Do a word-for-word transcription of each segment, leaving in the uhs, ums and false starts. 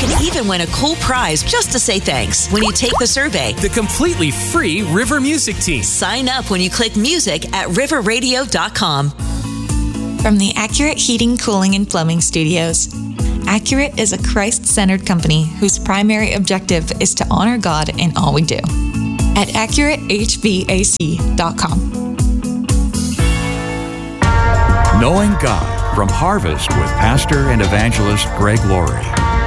can even win a cool prize just to say thanks when you take the survey. The completely free River Music Team. Sign up when you click music at river radio dot com. From the Accurate Heating, Cooling, and Plumbing Studios. Accurate is a Christ-centered company whose primary objective is to honor God in all we do. At accurate h v a c dot com. Knowing God from Harvest with Pastor and Evangelist Greg Laurie.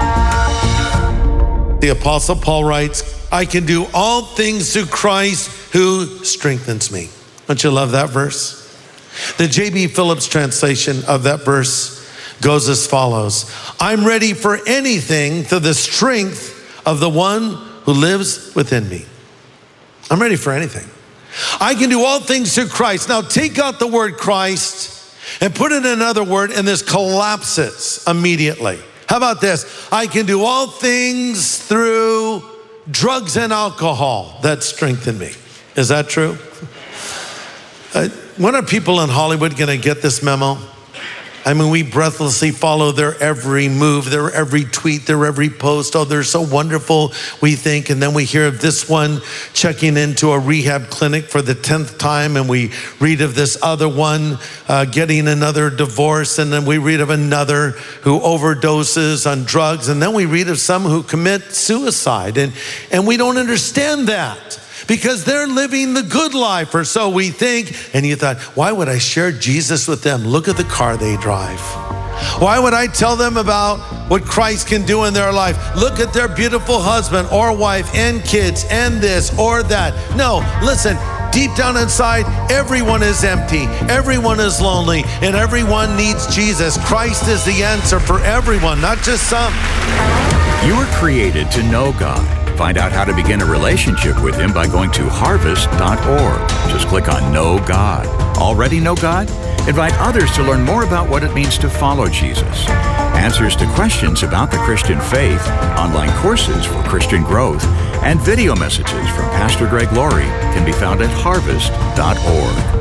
The Apostle Paul writes, I can do all things through Christ who strengthens me. Don't you love that verse? The J B Phillips translation of that verse goes as follows. I'm ready for anything through the strength of the one who lives within me. I'm ready for anything. I can do all things through Christ. Now take out the word Christ and put in another word, and this collapses immediately. How about this? I can do all things through drugs and alcohol that strengthen me. Is that true? Uh, when are people in Hollywood going to get this memo? I mean, we breathlessly follow their every move, their every tweet, their every post. Oh, they're so wonderful, we think. And then we hear of this one checking into a rehab clinic for the tenth time. And we read of this other one uh, getting another divorce. And then we read of another who overdoses on drugs. And then we read of some who commit suicide. And, and we don't understand that, because they're living the good life, or so we think. And you thought, why would I share Jesus with them? Look at the car they drive. Why would I tell them about what Christ can do in their life? Look at their beautiful husband or wife and kids and this or that. No, listen, deep down inside, everyone is empty, everyone is lonely, and everyone needs Jesus. Christ is the answer for everyone, not just some. You were created to know God. Find out how to begin a relationship with Him by going to harvest dot org. Just click on Know God. Already know God? Invite others to learn more about what it means to follow Jesus. Answers to questions about the Christian faith, online courses for Christian growth, and video messages from Pastor Greg Laurie can be found at harvest dot org.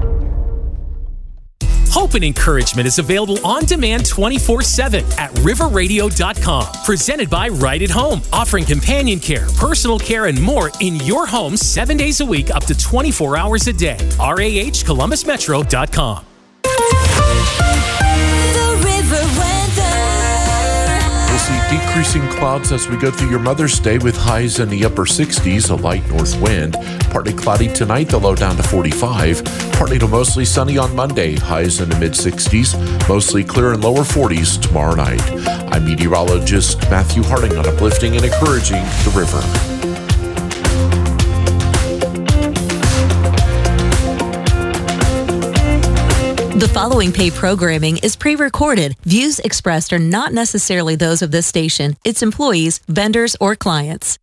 Hope and Encouragement is available on demand twenty-four seven at river radio dot com. Presented by Right at Home, offering companion care, personal care, and more in your home seven days a week, up to twenty-four hours a day. R A H Columbus Metro dot com. The River Weather. We'll see decreasing clouds as we go through your Mother's Day with highs in the upper sixties, a light north wind. Partly cloudy tonight, the low down to forty-five. Partly to mostly sunny on Monday, highs in the mid-sixties. Mostly clear and lower forties tomorrow night. I'm meteorologist Matthew Harding on Uplifting and Encouraging the River. The following paid programming is pre-recorded. Views expressed are not necessarily those of this station, its employees, vendors, or clients.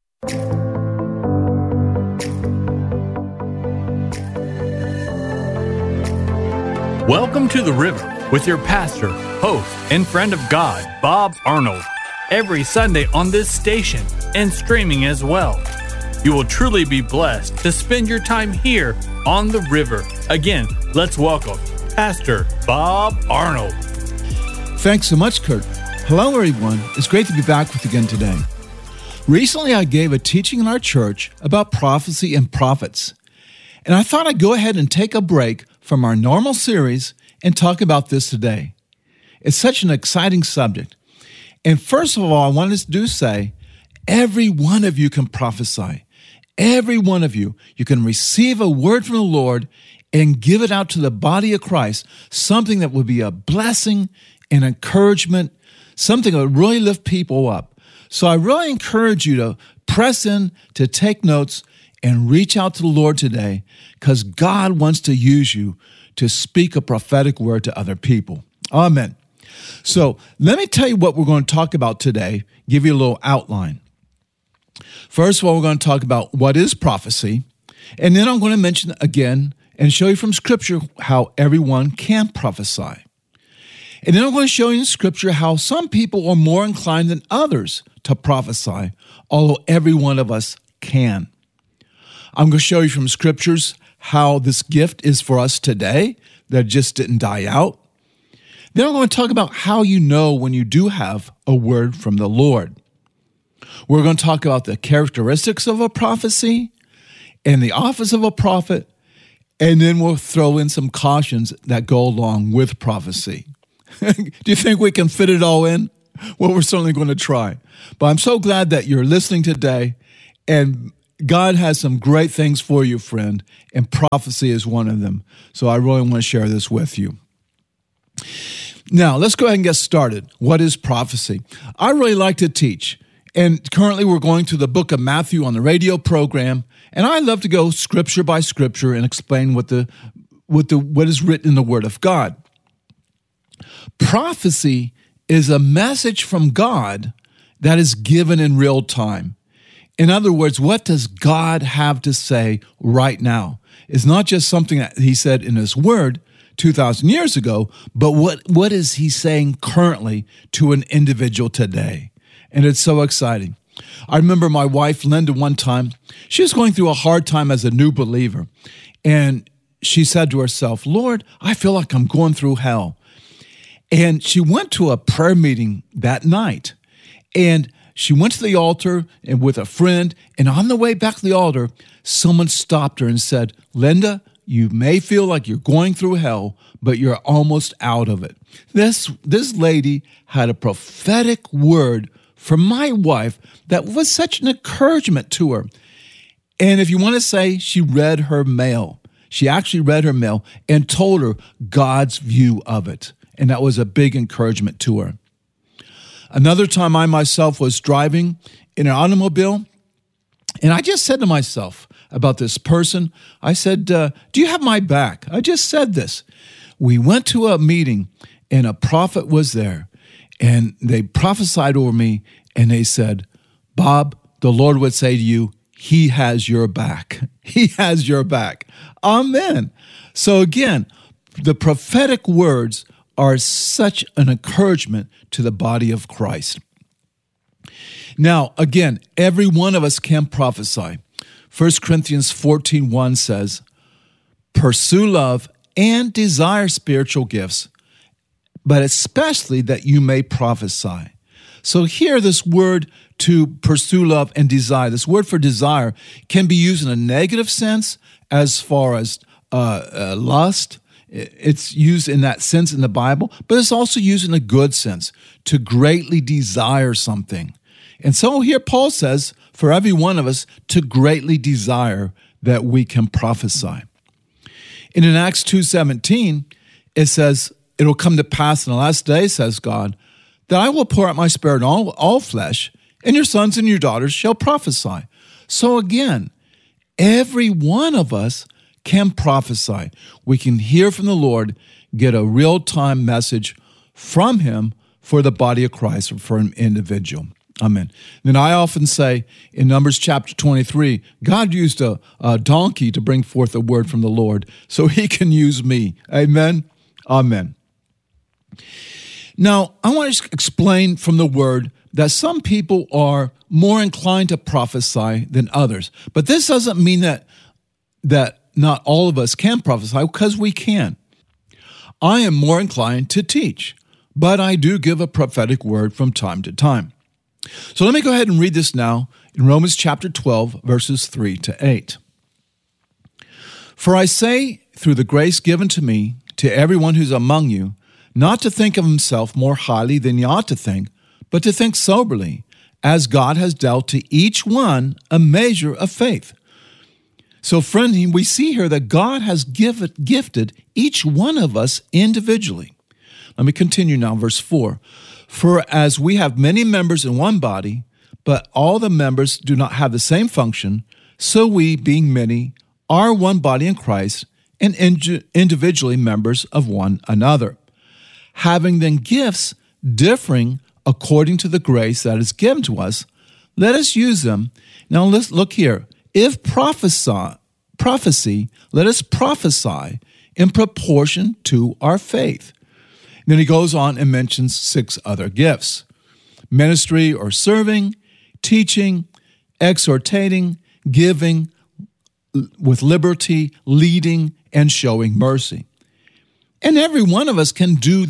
Welcome to The River with your pastor, host, and friend of God, Bob Arnold. Every Sunday on this station and streaming as well. You will truly be blessed to spend your time here on The River. Again, let's welcome Pastor Bob Arnold. Thanks so much, Kurt. Hello, everyone. It's great to be back with you again today. Recently, I gave a teaching in our church about prophecy and prophets. And I thought I'd go ahead and take a break from our normal series and talk about this today. It's such an exciting subject. And first of all, I wanted to do say, every one of you can prophesy. Every one of you, you can receive a word from the Lord and give it out to the body of Christ, something that would be a blessing and encouragement, something that would really lift people up. So I really encourage you to press in, to take notes, and reach out to the Lord today, because God wants to use you to speak a prophetic word to other people. Amen. So let me tell you what we're going to talk about today, give you a little outline. First of all, we're going to talk about what is prophecy, and then I'm going to mention again and show you from Scripture how everyone can prophesy. And then I'm going to show you in Scripture how some people are more inclined than others to prophesy, although every one of us can. I'm going to show you from Scriptures how this gift is for us today, that just didn't die out. Then I'm going to talk about how you know when you do have a word from the Lord. We're going to talk about the characteristics of a prophecy and the office of a prophet, and then we'll throw in some cautions that go along with prophecy. Do you think we can fit it all in? Well, we're certainly going to try. But I'm so glad that you're listening today, and God has some great things for you, friend, and prophecy is one of them. So I really want to share this with you. Now, let's go ahead and get started. What is prophecy? I really like to teach, and currently we're going through the book of Matthew on the radio program, and I love to go scripture by scripture and explain what the what the what is written in the Word of God. Prophecy is a message from God that is given in real time. In other words, what does God have to say right now? It's not just something that he said in his word two thousand years ago, but what, what is he saying currently to an individual today? And it's so exciting. I remember my wife, Linda, one time, she was going through a hard time as a new believer. And she said to herself, Lord, I feel like I'm going through hell. And she went to a prayer meeting that night. And she went to the altar and with a friend, and on the way back to the altar, someone stopped her and said, Linda, you may feel like you're going through hell, but you're almost out of it. This, this lady had a prophetic word from my wife that was such an encouragement to her. And if you want to say she read her mail, she actually read her mail and told her God's view of it. And that was a big encouragement to her. Another time I myself was driving in an automobile, and I just said to myself about this person, I said, uh, do you have my back? I just said this. We went to a meeting, and a prophet was there, and they prophesied over me, and they said, Bob, the Lord would say to you, he has your back. He has your back. Amen. So again, the prophetic words are such an encouragement to the body of Christ. Now, again, every one of us can prophesy. First Corinthians fourteen one says, pursue love and desire spiritual gifts, but especially that you may prophesy. So here, this word to pursue love and desire, this word for desire can be used in a negative sense as far as uh, uh, lust. It's used in that sense in the Bible, but it's also used in a good sense, to greatly desire something. And so here Paul says, for every one of us, to greatly desire that we can prophesy. And in Acts two seventeen, it says, it will come to pass in the last day, says God, that I will pour out my spirit on all, all flesh, and your sons and your daughters shall prophesy. So again, every one of us can prophesy. We can hear from the Lord, get a real-time message from him for the body of Christ or for an individual. Amen. Then I often say in Numbers chapter twenty-three, God used a, a donkey to bring forth a word from the Lord, so he can use me. Amen. Amen. Now, I want to explain from the word that some people are more inclined to prophesy than others. But this doesn't mean that that not all of us can prophesy, because we can. I am more inclined to teach, but I do give a prophetic word from time to time. So let me go ahead and read this now in Romans chapter twelve, verses three to eight. For I say, through the grace given to me, to everyone who's among you, not to think of himself more highly than he ought to think, but to think soberly, as God has dealt to each one a measure of faith. So, friend, we see here that God has give, gifted each one of us individually. Let me continue now, verse four. For as we have many members in one body, but all the members do not have the same function, so we, being many, are one body in Christ and individually members of one another. Having then gifts differing according to the grace that is given to us, let us use them. Now let's look here. If prophesy, prophecy, let us prophesy in proportion to our faith. And then he goes on and mentions six other gifts: ministry or serving, teaching, exhortating, giving with liberty, leading, and showing mercy. And every one of us can do these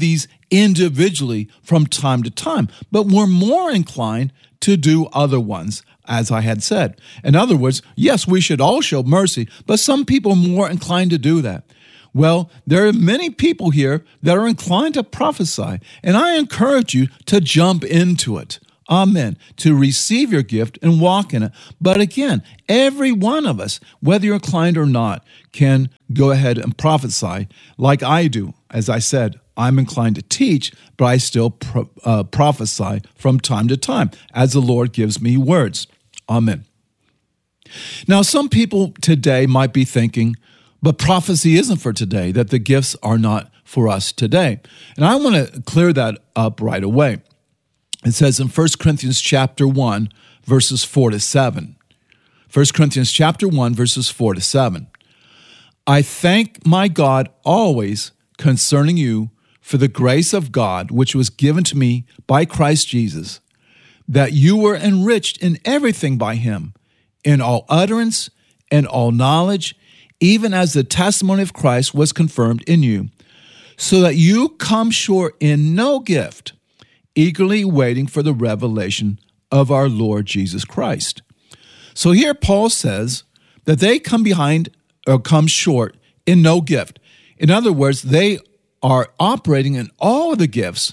individually from time to time, but we're more inclined to do other ones, as I had said. In other words, yes, we should all show mercy, but some people are more inclined to do that. Well, there are many people here that are inclined to prophesy, and I encourage you to jump into it. Amen. To receive your gift and walk in it. But again, every one of us, whether you're inclined or not, can go ahead and prophesy like I do. As I said, I'm inclined to teach, but I still pro- uh, prophesy from time to time as the Lord gives me words. Amen. Now, some people today might be thinking, but prophecy isn't for today, that the gifts are not for us today. And I want to clear that up right away. It says in First Corinthians chapter one, verses four to seven. First Corinthians chapter one, verses four to seven. I thank my God always concerning you for the grace of God, which was given to me by Christ Jesus, that you were enriched in everything by him, in all utterance and all knowledge, even as the testimony of Christ was confirmed in you, so that you come short in no gift, eagerly waiting for the revelation of our Lord Jesus Christ. So here Paul says that they come behind or come short in no gift. In other words, they are operating in all of the gifts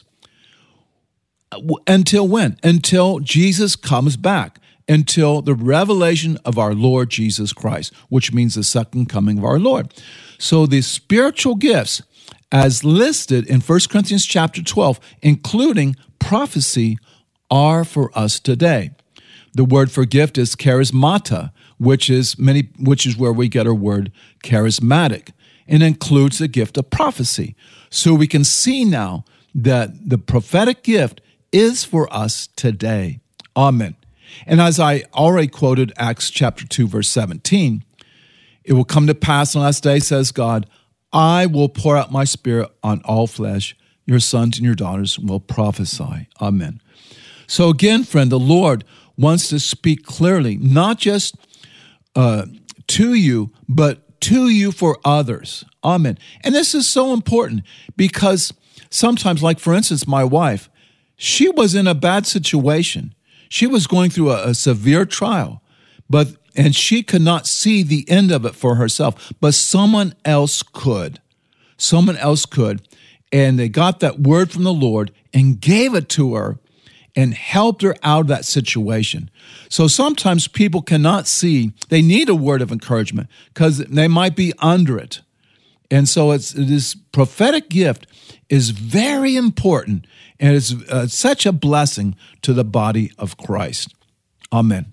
until when? Until Jesus comes back, until the revelation of our Lord Jesus Christ, which means the second coming of our Lord. So the spiritual gifts, as listed in First Corinthians chapter twelve, including prophecy, are for us today. The word for gift is charismata, which is many, which is where we get our word charismatic, and includes the gift of prophecy. So we can see now that the prophetic gift is for us today. Amen. And as I already quoted Acts chapter two, verse seventeen, it will come to pass in the last day, says God, I will pour out my spirit on all flesh. Your sons and your daughters will prophesy. Amen. So again, friend, the Lord wants to speak clearly, not just uh, to you, but to you for others. Amen. And this is so important because sometimes, like for instance, my wife, she was in a bad situation. She was going through a, a severe trial, but and she could not see the end of it for herself, but someone else could. Someone else could. And they got that word from the Lord and gave it to her and helped her out of that situation. So sometimes people cannot see, they need a word of encouragement because they might be under it. And so it's this prophetic gift is very important, and it's uh, such a blessing to the body of Christ. Amen.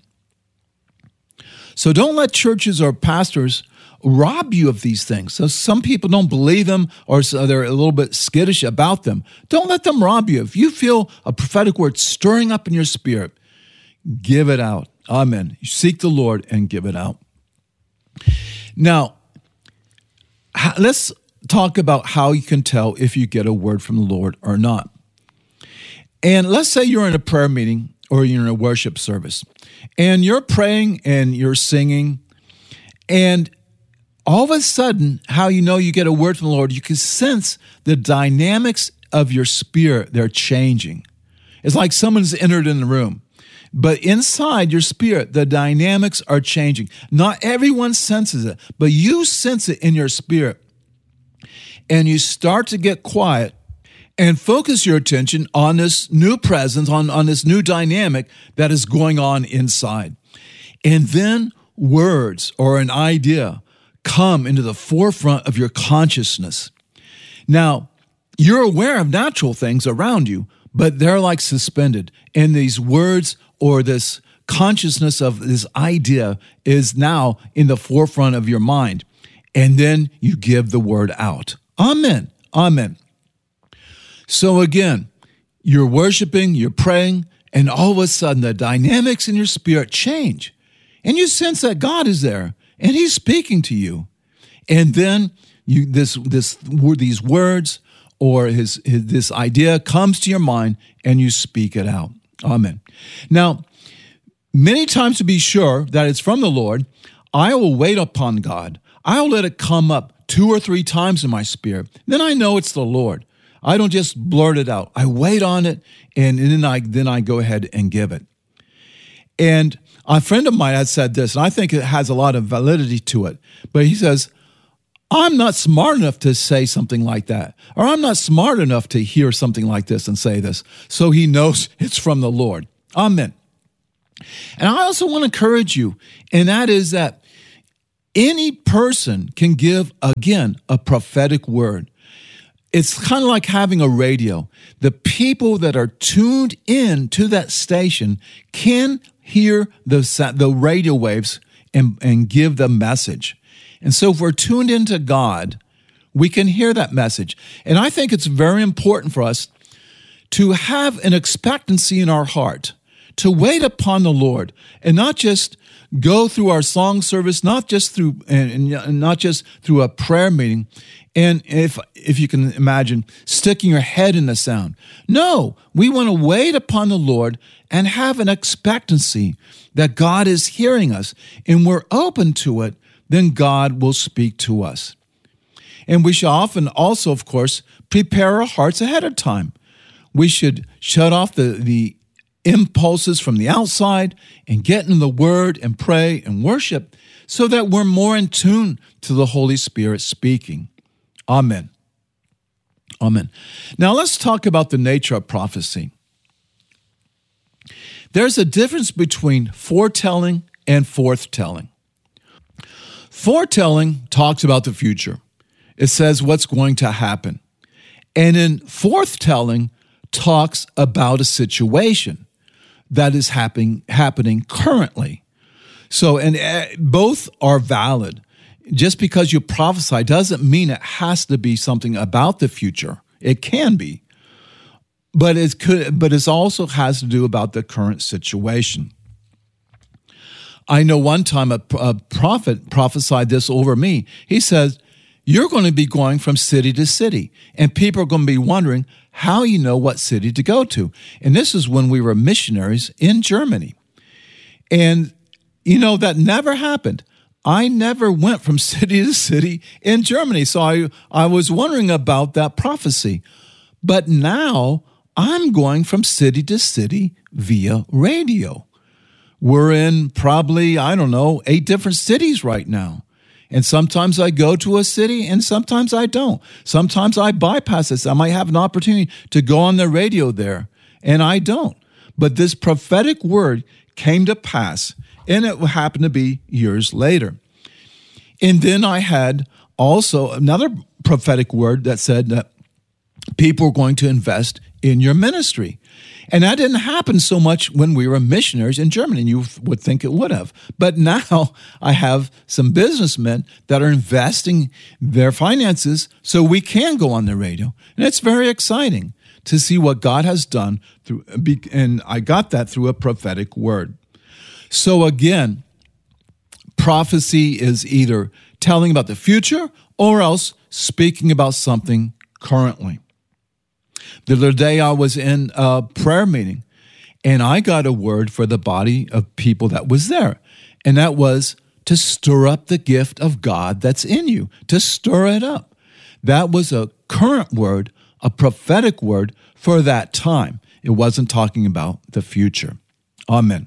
So don't let churches or pastors rob you of these things. So some people don't believe them, or so they're a little bit skittish about them. Don't let them rob you. If you feel a prophetic word stirring up in your spirit, give it out. Amen. You seek the Lord and give it out. Now, let's talk about how you can tell if you get a word from the Lord or not. And let's say you're in a prayer meeting or you're in a worship service, and you're praying and you're singing, and all of a sudden, how you know you get a word from the Lord, you can sense the dynamics of your spirit, they're changing. It's like someone's entered in the room. But inside your spirit, the dynamics are changing. Not everyone senses it, but you sense it in your spirit. And you start to get quiet and focus your attention on this new presence, on, on this new dynamic that is going on inside. And then words or an idea come into the forefront of your consciousness. Now, you're aware of natural things around you, but they're like suspended. And these words or this consciousness of this idea is now in the forefront of your mind. And then you give the word out. Amen. Amen. So again, you're worshiping, you're praying, and all of a sudden the dynamics in your spirit change. And you sense that God is there and he's speaking to you. And then you this this these words or his, his this idea comes to your mind and you speak it out. Amen. Now, many times to be sure that it's from the Lord, I will wait upon God. I'll let it come up two or three times in my spirit. Then I know it's the Lord. I don't just blurt it out. I wait on it, and then I then I go ahead and give it. And a friend of mine had said this, and I think it has a lot of validity to it. But he says, I'm not smart enough to say something like that, or I'm not smart enough to hear something like this and say this. So he knows it's from the Lord. Amen. And I also want to encourage you, and that is that any person can give, again, a prophetic word. It's kind of like having a radio. The people that are tuned in to that station can hear the, the radio waves and, and give the message. And so if we're tuned into God, we can hear that message. And I think it's very important for us to have an expectancy in our heart, to wait upon the Lord, and not just go through our song service, not just through and, and not just through a prayer meeting, and if if you can imagine sticking your head in the sound. No, we want to wait upon the Lord and have an expectancy that God is hearing us, and we're open to it. Then God will speak to us. And we should often also, of course, prepare our hearts ahead of time. We should shut off the, the impulses from the outside and get in the Word and pray and worship so that we're more in tune to the Holy Spirit speaking. Amen. Amen. Now let's talk about the nature of prophecy. There's a difference between foretelling and forthtelling. Foretelling talks about the future. It says what's going to happen. And in forthtelling talks about a situation that is happening happening currently. So, and uh, both are valid. Just because you prophesy doesn't mean it has to be something about the future. It can be, but it could. But it also has to do about the current situation. I know one time a, a prophet prophesied this over me. He says, you're going to be going from city to city, and people are going to be wondering how you know what city to go to. And this is when we were missionaries in Germany. And, you know, that never happened. I never went from city to city in Germany. So I, I was wondering about that prophecy. But now I'm going from city to city via radio. We're in probably, I don't know, eight different cities right now. And sometimes I go to a city and sometimes I don't. Sometimes I bypass this. I might have an opportunity to go on the radio there, and I don't. But this prophetic word came to pass, and it happened to be years later. And then I had also another prophetic word that said that people are going to invest in your ministry. And that didn't happen so much when we were missionaries in Germany, and you would think it would have. But now I have some businessmen that are investing their finances so we can go on the radio. And it's very exciting to see what God has done through, and I got that through a prophetic word. So again, prophecy is either telling about the future or else speaking about something currently. The other day I was in a prayer meeting, and I got a word for the body of people that was there, and that was to stir up the gift of God that's in you, to stir it up. That was a current word, a prophetic word for that time. It wasn't talking about the future. Amen.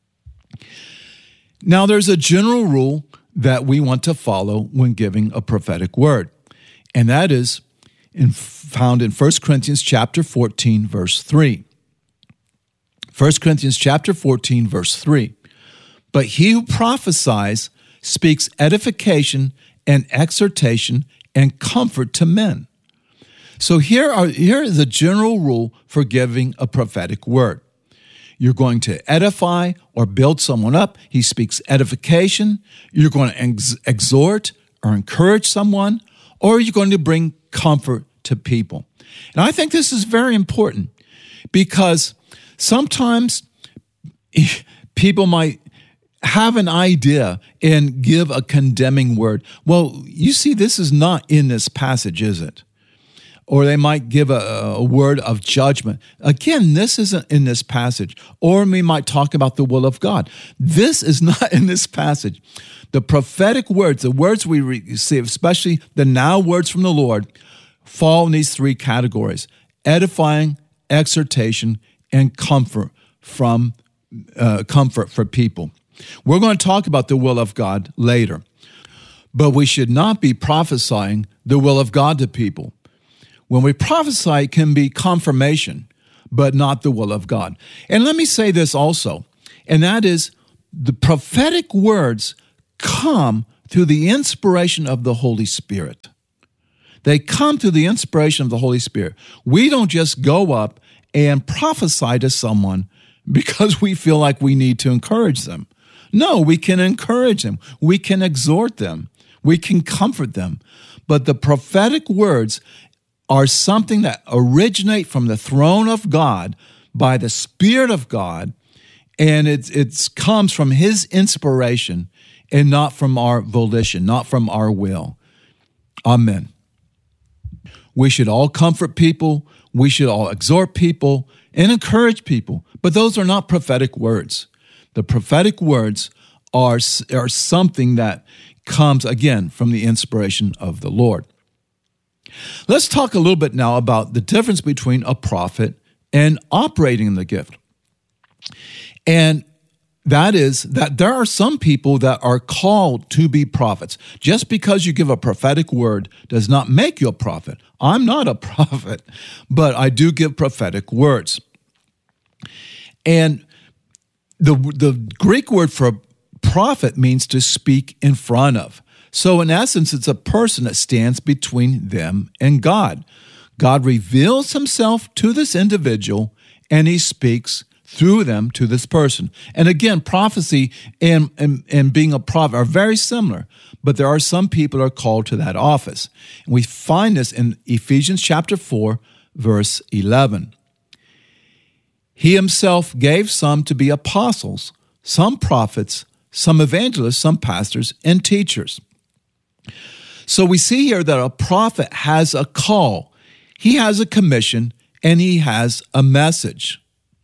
Now, there's a general rule that we want to follow when giving a prophetic word, and that is In, found in First Corinthians chapter fourteen, verse three. First Corinthians chapter fourteen, verse three. But he who prophesies speaks edification and exhortation and comfort to men. So here are here is a general rule for giving a prophetic word. You're going to edify or build someone up. He speaks edification. You're going to ex- exhort or encourage someone, or you're going to bring comfort to people. And I think this is very important because sometimes people might have an idea and give a condemning word. Well, you see, this is not in this passage, is it? Or they might give a, a word of judgment. Again, this isn't in this passage. Or we might talk about the will of God. This is not in this passage. The prophetic words, the words we receive, especially the now words from the Lord, fall in these three categories: edifying, exhortation, and comfort from uh, comfort for people. We're going to talk about the will of God later, but we should not be prophesying the will of God to people. When we prophesy, it can be confirmation, but not the will of God. And let me say this also, and that is the prophetic words come through the inspiration of the Holy Spirit. They come through the inspiration of the Holy Spirit. We don't just go up and prophesy to someone because we feel like we need to encourage them. No, we can encourage them. We can exhort them. We can comfort them. But the prophetic words are something that originate from the throne of God by the Spirit of God, and it it's, comes from His inspiration and not from our volition, not from our will. Amen. We should all comfort people. We should all exhort people and encourage people. But those are not prophetic words. The prophetic words are, are something that comes, again, from the inspiration of the Lord. Let's talk a little bit now about the difference between a prophet and operating in the gift. And that is that there are some people that are called to be prophets. Just because you give a prophetic word does not make you a prophet. I'm not a prophet, but I do give prophetic words. And the, the Greek word for prophet means to speak in front of. So in essence, it's a person that stands between them and God. God reveals Himself to this individual, and He speaks through them to this person. And again, prophecy and, and, and being a prophet are very similar, but there are some people that are called to that office. And we find this in Ephesians chapter four, verse eleven. He Himself gave some to be apostles, some prophets, some evangelists, some pastors, and teachers. So we see here that a prophet has a call, he has a commission, and he has a message.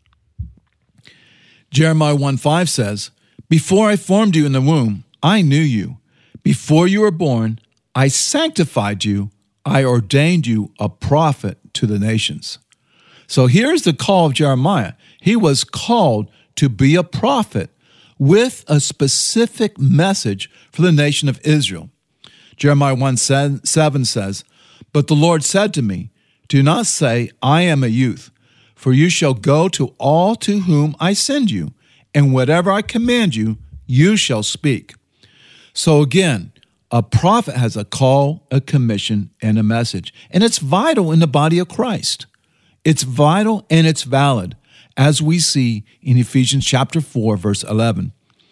Jeremiah one five says, "Before I formed you in the womb, I knew you. Before you were born, I sanctified you. I ordained you a prophet to the nations." So here's the call of Jeremiah. He was called to be a prophet with a specific message for the nation of Israel. Jeremiah one seven says, "But the Lord said to me, do not say, I am a youth, for you shall go to all to whom I send you, and whatever I command you, you shall speak." So again, a prophet has a call, a commission, and a message. And it's vital in the body of Christ. It's vital and it's valid, as we see in Ephesians chapter four, verse eleven.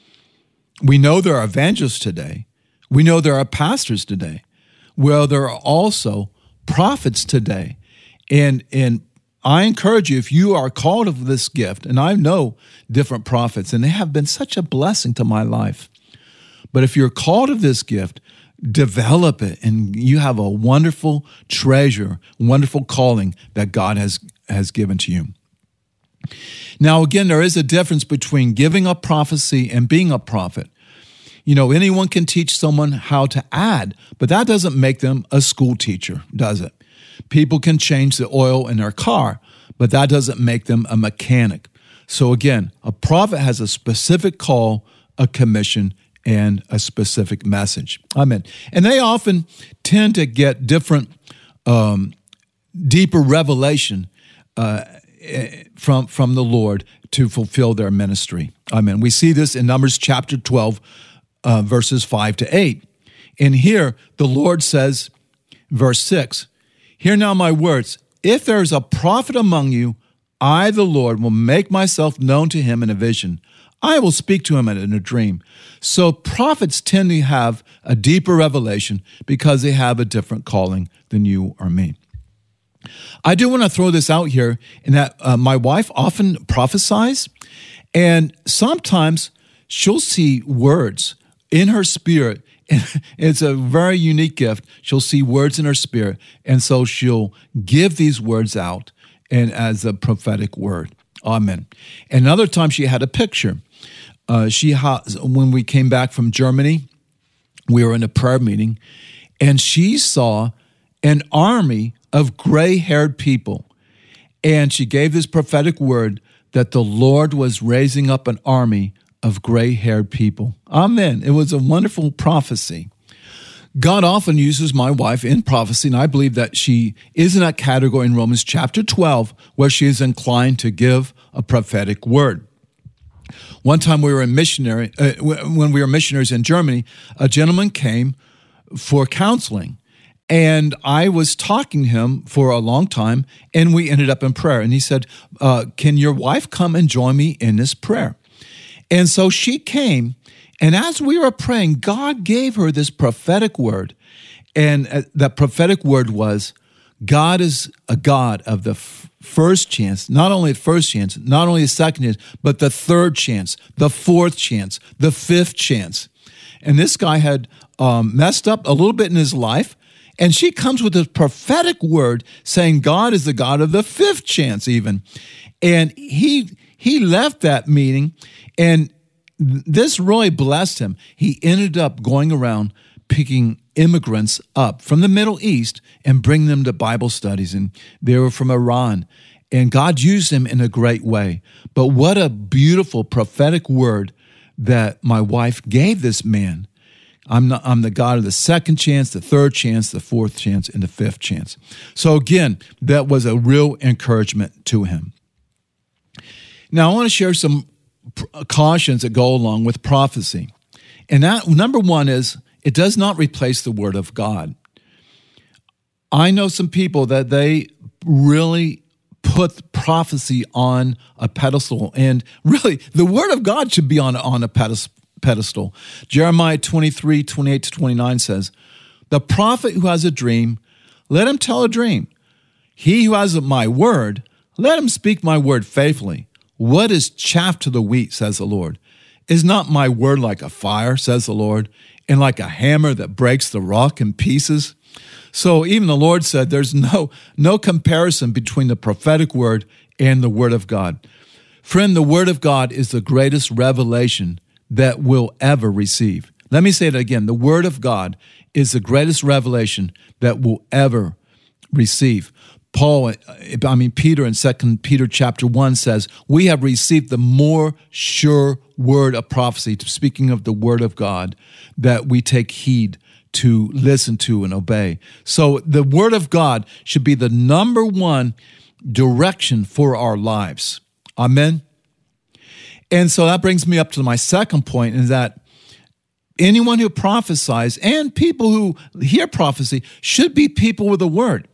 We know there are evangelists today. We know there are pastors today. Well, there are also prophets today. And, and I encourage you, if you are called of this gift, and I know different prophets, and they have been such a blessing to my life. But if you're called of this gift, develop it, and you have a wonderful treasure, wonderful calling that God has, has given to you. Now, again, there is a difference between giving a prophecy and being a prophet. You know, anyone can teach someone how to add, but that doesn't make them a school teacher, does it? People can change the oil in their car, but that doesn't make them a mechanic. So again, a prophet has a specific call, a commission, and a specific message. Amen. And they often tend to get different, um, deeper revelation uh, from, from the Lord to fulfill their ministry. Amen. We see this in Numbers chapter twelve, uh, verses five to eight. And here the Lord says, verse six, "Hear now my words. If there is a prophet among you, I, the Lord, will make myself known to him in a vision. I will speak to him in a dream." So prophets tend to have a deeper revelation because they have a different calling than you or me. I do want to throw this out here in that uh, my wife often prophesies, and sometimes she'll see words in her spirit. It's a very unique gift. She'll see words in her spirit, and so she'll give these words out and as a prophetic word. Amen. Another time she had a picture. Uh, she ha- when we came back from Germany, we were in a prayer meeting, and she saw an army of gray-haired people. And she gave this prophetic word that the Lord was raising up an army of gray-haired people. Amen. It was a wonderful prophecy. God often uses my wife in prophecy, and I believe that she is in that category in Romans chapter twelve, where she is inclined to give a prophetic word. One time we were in missionary, uh, when we were missionaries in Germany, a gentleman came for counseling, and I was talking to him for a long time, and we ended up in prayer. And he said, uh, can your wife come and join me in this prayer? And so she came, and as we were praying, God gave her this prophetic word. And uh, that prophetic word was, God is a God of the f- first chance, not only the first chance, not only the second chance, but the third chance, the fourth chance, the fifth chance. And this guy had um, messed up a little bit in his life, and she comes with this prophetic word saying God is the God of the fifth chance even. And he he left that meeting, and this really blessed him. He ended up going around picking immigrants up from the Middle East and bring them to Bible studies. And they were from Iran. And God used them in a great way. But what a beautiful prophetic word that my wife gave this man. I'm, not, I'm the God of the second chance, the third chance, the fourth chance, and the fifth chance. So again, that was a real encouragement to him. Now I want to share some cautions that go along with prophecy. And that, number one is, it does not replace the Word of God. I know some people that they really put prophecy on a pedestal, and really, the Word of God should be on, on a pedestal. Jeremiah twenty-three, twenty-eight to twenty-nine says, the prophet who has a dream, let him tell a dream. He who has my word, let him speak my word faithfully. What is chaff to the wheat, says the Lord? Is not my word like a fire, says the Lord, and like a hammer that breaks the rock in pieces? So even the Lord said there's no, no comparison between the prophetic word and the word of God. Friend, the word of God is the greatest revelation that we'll ever receive. Let me say it again. The word of God is the greatest revelation that we'll ever receive. Paul, I mean, Peter in Second Peter chapter one says, we have received the more sure word of prophecy, speaking of the word of God, that we take heed to listen to and obey. So the word of God should be the number one direction for our lives. Amen? And so that brings me up to my second point, is that anyone who prophesies and people who hear prophecy should be people with the word,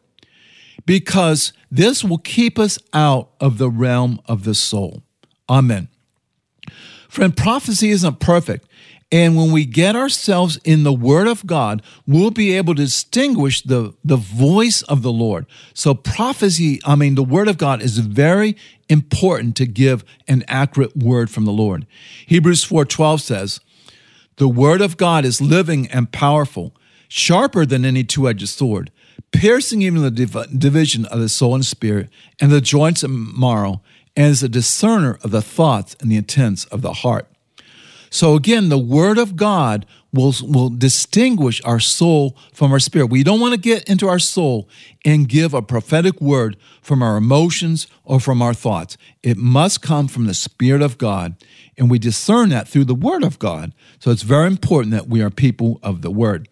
because this will keep us out of the realm of the soul. Amen. Friend, prophecy isn't perfect. And when we get ourselves in the Word of God, we'll be able to distinguish the, the voice of the Lord. So prophecy, I mean, the Word of God is very important to give an accurate word from the Lord. Hebrews four twelve says, the Word of God is living and powerful, sharper than any two-edged sword, piercing even the div- division of the soul and spirit, and the joints and marrow, and is a discerner of the thoughts and the intents of the heart. So again, the Word of God will, will distinguish our soul from our spirit. We don't want to get into our soul and give a prophetic word from our emotions or from our thoughts. It must come from the Spirit of God, and we discern that through the Word of God. So it's very important that we are people of the Word.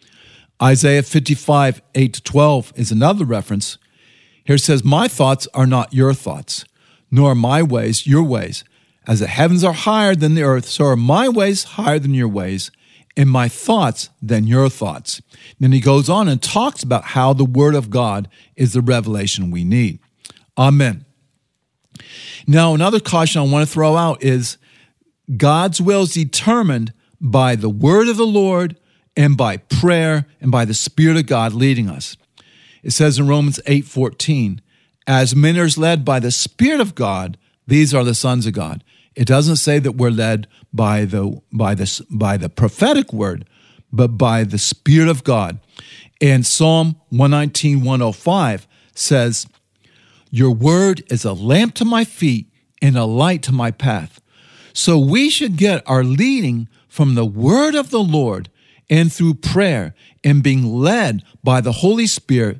Isaiah fifty-five, eight to twelve is another reference. Here it says, my thoughts are not your thoughts, nor my ways your ways. As the heavens are higher than the earth, so are my ways higher than your ways, and my thoughts than your thoughts. Then he goes on and talks about how the Word of God is the revelation we need. Amen. Now, another caution I want to throw out is God's will is determined by the Word of the Lord and by prayer and by the Spirit of God leading us. It says in Romans eight fourteen, as men are led by the Spirit of God, these are the sons of God. It doesn't say that we're led by the by the by the prophetic word, but by the Spirit of God. And Psalm one nineteen, one oh five says, your word is a lamp to my feet and a light to my path. So we should get our leading from the word of the Lord and through prayer and being led by the Holy Spirit,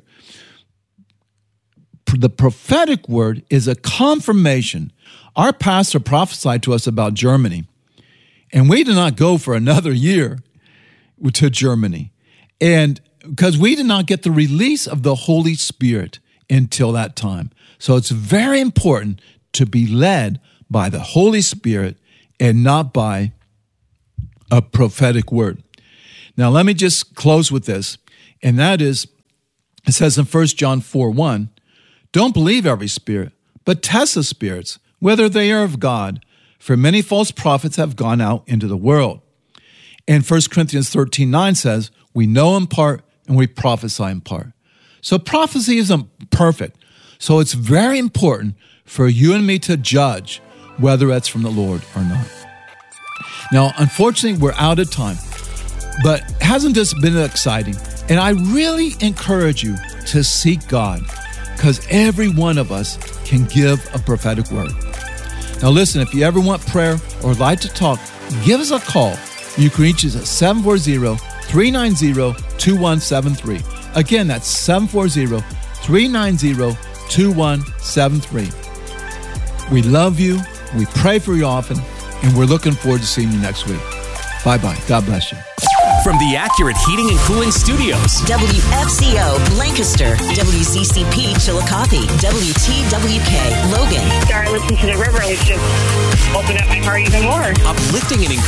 the prophetic word is a confirmation. Our pastor prophesied to us about Germany, and we did not go for another year to Germany, and because we did not get the release of the Holy Spirit until that time. So it's very important to be led by the Holy Spirit and not by a prophetic word. Now, let me just close with this, and that is, it says in First John four one, don't believe every spirit, but test the spirits, whether they are of God, for many false prophets have gone out into the world. And First Corinthians thirteen nine says, we know in part and we prophesy in part. So prophecy isn't perfect. So it's very important for you and me to judge whether it's from the Lord or not. Now, unfortunately, we're out of time, but hasn't this been exciting? And I really encourage you to seek God, because every one of us can give a prophetic word. Now listen, if you ever want prayer or like to talk, give us a call. You can reach us at seven four zero, three nine zero, two one seven three. Again, that's seven four zero, three nine zero, two one seven three. We love you, we pray for you often, and we're looking forward to seeing you next week. Bye-bye. God bless you. From the Accurate Heating and Cooling Studios, W F C O Lancaster, W C C P Chillicothe, W T W K Logan. After I listened to the river, it just opened up my heart even more. uplifting and